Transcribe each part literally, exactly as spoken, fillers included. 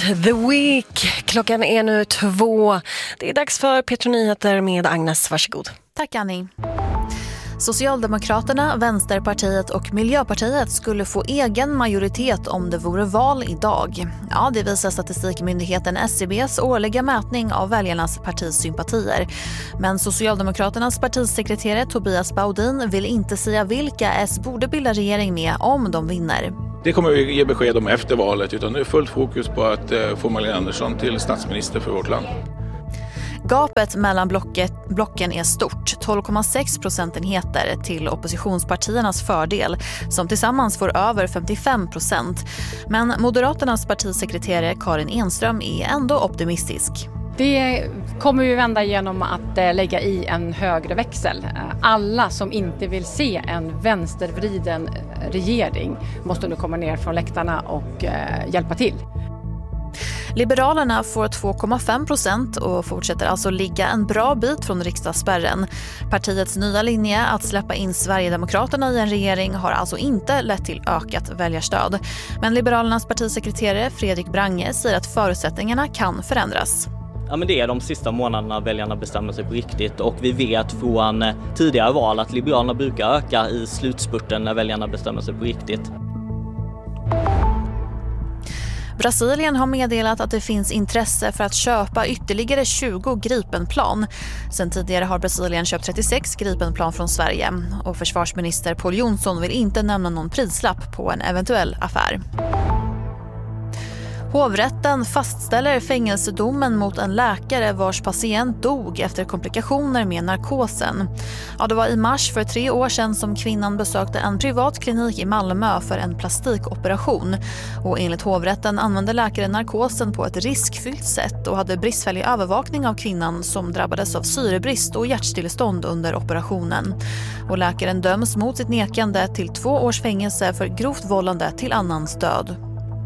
The Week. Klockan är nu två. Det är dags för P tre Nyheter med Agnes. Varsågod. Tack Annie. Socialdemokraterna, Vänsterpartiet och Miljöpartiet skulle få egen majoritet om det vore val idag. Ja, det visar statistikmyndigheten S C B:s årliga mätning av väljarnas partisympatier. Men Socialdemokraternas partisekreterare Tobias Baudin vill inte säga vilka S borde bilda regering med om de vinner. Det kommer vi ge besked om efter valet, utan nu är fullt fokus på att få Magdalena Andersson till statsminister för vårt land. Gapet mellan blocket, blocken är stort, tolv komma sex procentenheter till oppositionspartiernas fördel, som tillsammans får över femtiofem procent. Men Moderaternas partisekreterare Karin Enström är ändå optimistisk. Det kommer vi vända genom att lägga i en högre växel. Alla som inte vill se en vänstervriden regering måste nu komma ner från läktarna och hjälpa till. Liberalerna får två komma fem procent och fortsätter alltså ligga en bra bit från riksdagsspärren. Partiets nya linje att släppa in Sverigedemokraterna i en regering har alltså inte lett till ökat väljarstöd. Men Liberalernas partisekreterare Fredrik Brange säger att förutsättningarna kan förändras. Ja, men det är de sista månaderna väljarna bestämmer sig på riktigt, och vi vet från tidigare val att Liberalerna brukar öka i slutspurten när väljarna bestämmer sig på riktigt. Brasilien har meddelat att det finns intresse för att köpa ytterligare tjugo Gripenplan. Sen tidigare har Brasilien köpt trettiosex Gripenplan från Sverige, och försvarsminister Pål Jonsson vill inte nämna någon prislapp på en eventuell affär. Hovrätten fastställer fängelsedomen mot en läkare vars patient dog efter komplikationer med narkosen. Ja, det var i mars för tre år sedan som kvinnan besökte en privat klinik i Malmö för en plastikoperation. Och enligt hovrätten använde läkaren narkosen på ett riskfyllt sätt och hade bristfällig övervakning av kvinnan som drabbades av syrebrist och hjärtstillestånd under operationen. Och läkaren döms mot sitt nekande till två års fängelse för grovt vållande till annans död.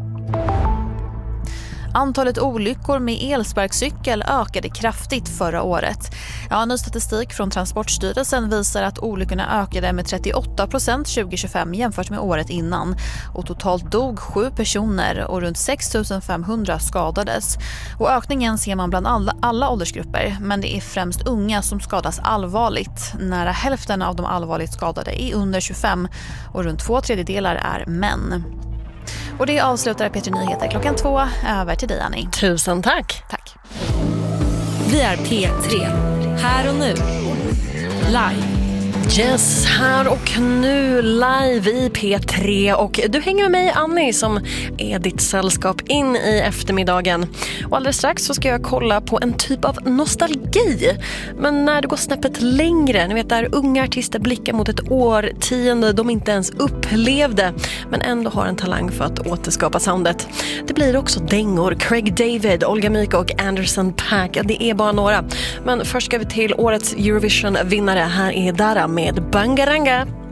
Antalet olyckor med elsparkcykel ökade kraftigt förra året. Ja, ny statistik från Transportstyrelsen visar att olyckorna ökade med trettioåtta procent tjugo tjugofem jämfört med året innan. Och totalt dog sju personer och runt sex tusen femhundra skadades. Och ökningen ser man bland alla, alla åldersgrupper, men det är främst unga som skadas allvarligt. Nära hälften av de allvarligt skadade är under tjugofem och runt två tredjedelar är män. Och det avslutar P tre Nyheter klockan två. Över till dig, Annie. Tusen tack. Tack. Vi är P tre. Här och nu. Live. Yes, här och nu live i P tre, och du hänger med mig, Annie, som är ditt sällskap in i eftermiddagen. Och alldeles strax så ska jag kolla på en typ av nostalgi, men när det går snäppet längre, ni vet där unga artister blickar mot ett årtionde de inte ens upplevde, men ändå har en talang för att återskapa soundet. Det blir också dängor, Craig David, Olga Myka och Anderson .Paak, det är bara några. Men först ska vi till årets Eurovision-vinnare. Här är Dara med Bangaranga.